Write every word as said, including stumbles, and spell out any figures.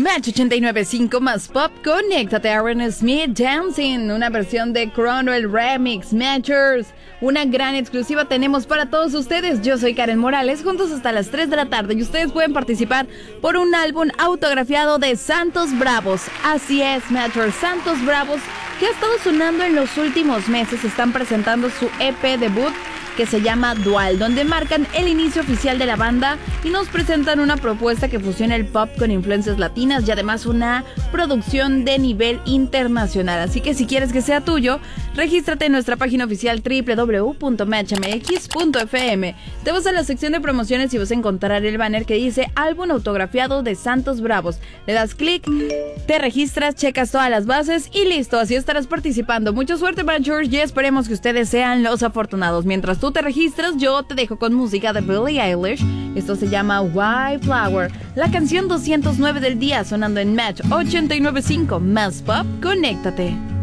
Match ochenta y nueve punto cinco más pop. Conéctate a Aaron Smith Dancing, una versión de Chrono, el remix. Matchers, una gran exclusiva tenemos para todos ustedes. Yo soy Karen Morales, juntos hasta las tres de la tarde, y ustedes pueden participar por un álbum autografiado de Santos Bravos. Así es, Matchers, Santos Bravos, que ha estado sonando en los últimos meses. Están presentando su E P debut, que se llama Dual, donde marcan el inicio oficial de la banda y nos presentan una propuesta que fusiona el pop con influencias latinas y además una producción de nivel internacional. Así que si quieres que sea tuyo, regístrate en nuestra página oficial doble u doble u doble u punto match m x punto f m. Te vas a la sección de promociones y vas a encontrar el banner que dice álbum autografiado de Santos Bravos. Le das clic, te registras, checas todas las bases y listo, así estarás participando. Mucha suerte, Matchers, y esperemos que ustedes sean los afortunados. Mientras tú te registras, yo te dejo con música de Billie Eilish. Esto se llama White Flower, la canción doscientos nueve del día, sonando en Match ochenta y nueve punto cinco más pop. Conéctate.